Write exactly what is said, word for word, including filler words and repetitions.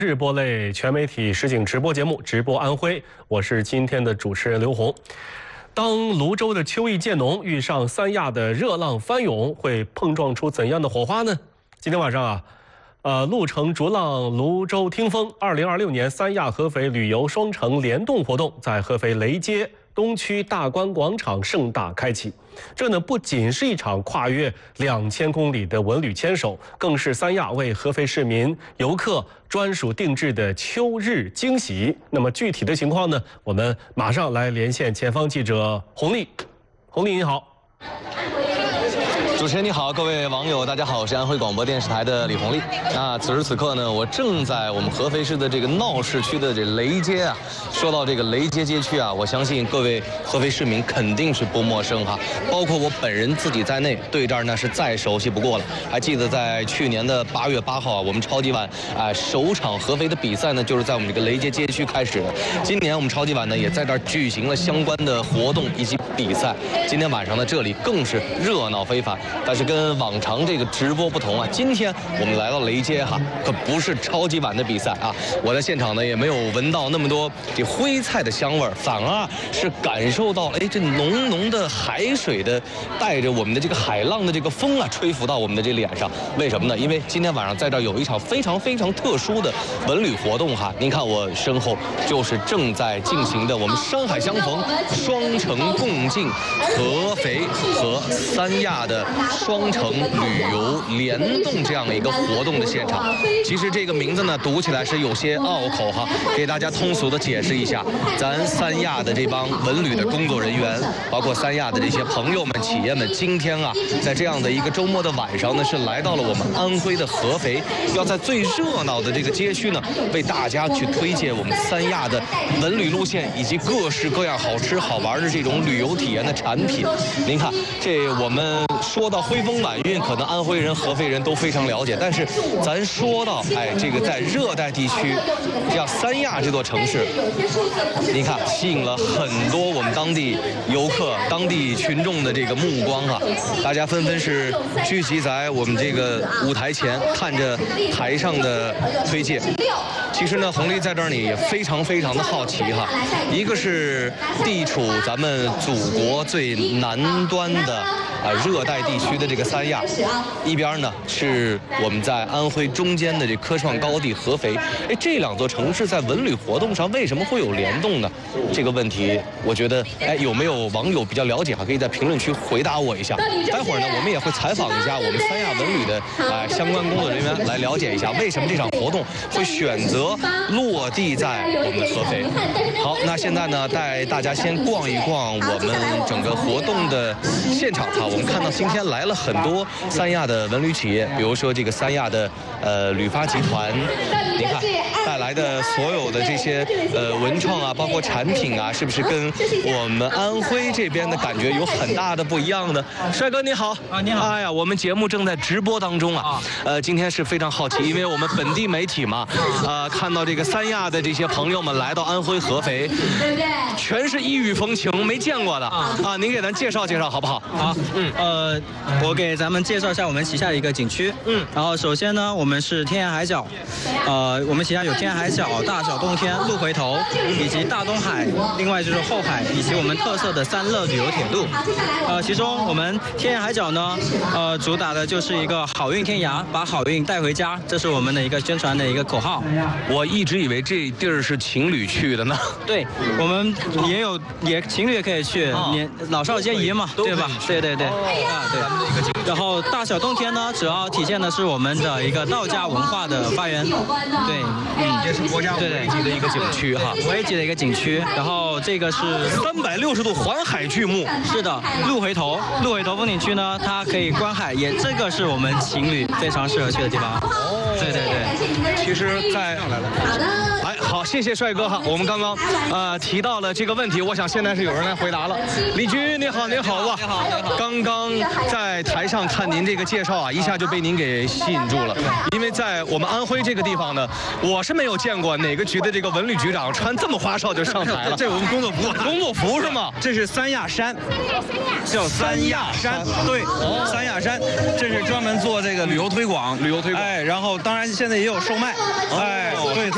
日播类全媒体实景直播节目《直播安徽》，我是今天的主持人刘红。当泸州的秋意渐浓遇上三亚的热浪翻涌，会碰撞出怎样的火花呢？今天晚上啊，呃，路程逐浪泸州听风二零二六年三亚合肥旅游双城联动活动在合肥雷街东区大观广场盛大开启。这呢不仅是一场跨越两千公里的文旅牵手，更是三亚为合肥市民游客专属定制的秋日惊喜。那么具体的情况呢，我们马上来连线前方记者洪丽。洪丽你好。 主持人你好，各位网友大家好，我是安徽广播电视台的李红丽。那此时此刻呢，我正在我们合肥市的这个闹市区的这雷街啊。说到这个雷街街区啊，我相信各位合肥市民肯定是不陌生哈，包括我本人自己在内，对这儿呢是再熟悉不过了。还记得在去年的八月八号啊，我们超级碗啊、呃、首场合肥的比赛呢，就是在我们这个雷街街区开始的。今年我们超级碗呢也在这儿举行了相关的活动以及比赛。今天晚上呢，这里更是热闹非凡。但是跟往常这个直播不同啊，今天我们来到雷街哈，可不是超级碗的比赛啊。我在现场呢也没有闻到那么多这徽菜的香味儿，反而是感受到哎这浓浓的海水的带着我们的这个海浪的这个风啊吹拂到我们的这脸上。为什么呢？因为今天晚上在这儿有一场非常非常特殊的文旅活动哈。您看我身后就是正在进行的我们山海相逢、双城共进合肥和三亚的双城旅游联动这样的一个活动的现场。其实这个名字呢读起来是有些拗口哈，给大家通俗的解释一下，咱三亚的这帮文旅的工作人员，包括三亚的这些朋友们、企业们，今天啊在这样的一个周末的晚上呢，是来到了我们安徽的合肥，要在最热闹的这个街区呢，为大家去推荐我们三亚的文旅路线以及各式各样好吃好玩的这种旅游体验的产品。您看这我们说到徽风晚运，可能安徽人、合肥人都非常了解。但是，咱说到哎，这个在热带地区，像三亚这座城市，你看吸引了很多我们当地游客、当地群众的这个目光啊，大家纷纷是聚集在我们这个舞台前，看着台上的推介。其实呢，红丽在这儿呢也非常非常的好奇哈，一个是地处咱们祖国最南端的啊热带地区的这个三亚，一边呢是我们在安徽中间的这科创高地合肥。哎，这两座城市在文旅活动上为什么会有联动呢？这个问题，我觉得哎有没有网友比较了解哈，可以在评论区回答我一下。待会儿呢，我们也会采访一下我们三亚文旅的啊、呃、相关工作人员，来了解一下为什么这场活动会选择落地在我们合肥。好，那现在呢，带大家先逛一逛我们整个活动的现场哈。我们看到今天来了很多三亚的文旅企业，比如说这个三亚的呃旅发集团，您看带来的所有的这些呃文创啊，包括产品啊，是不是跟我们安徽这边的感觉有很大的不一样呢？帅哥你好啊，你好！ 哎呀，我们节目正在直播当中啊，呃，今天是非常好奇，因为我们本地媒体嘛，呃，看到这个三亚的这些朋友们来到安徽合肥，全是异域风情，没见过的啊，您给咱介绍介绍好不好？ 好，嗯，呃，我给咱们介绍一下我们旗下的一个景区，嗯，然后首先呢，我们是天涯海角，呃，我们旗下有天涯海角、大小洞天、鹿回头，以及大东海，另外就是后海，以及我们特色的三乐旅游铁路，呃，其中我们天涯海角呢，呃，主打的就是一个好运天涯，把好运带回家，这是我们的一个宣传的一个口号。 我一直以为这地儿是情侣去的呢。 对，我们也有，也情侣也可以去，年、哦、老少皆宜嘛，对吧？对对对，啊对。然后大小洞天呢，主要体现的是我们的一个道家文化的发源，对， 嗯，也是国家五 A 级的一个景区哈， 五 A 级的一个景区。然后这个是三百六十度环海巨幕， 是的，鹿回头，鹿回头风景区呢，它可以观海，也这个是我们情侣非常适合去的地方。哦，对对对， 其实在哎好，谢谢帅哥哈，我们刚刚呃提到了这个问题，我想现在是有人来回答了。李局你好，你好吧？ 你好，你好。 刚刚在台上看您这个介绍啊，一下就被您给吸引住了。因为在我们安徽这个地方呢，我是没有见过哪个局的这个文旅局长穿这么花哨就上台了。 这是我们工作服， 工作服是吗？ 这是三亚山，叫三亚山，对，三亚山，这是专门做这个旅游推广， 旅游推广。 哎，然后当然现在也有售卖，哎，对。